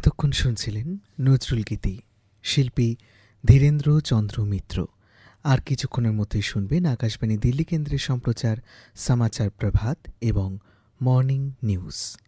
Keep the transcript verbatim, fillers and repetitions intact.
এতক্ষণ শুনছিলেন নজরুল গীতি, শিল্পী ধীরেন্দ্র চন্দ্র মিত্র। আর কিছুক্ষণের মধ্যেই শুনবেন আকাশবাণী দিল্লি কেন্দ্রের সম্প্রচার সমাচার প্রভাত এবং মর্নিং নিউজ।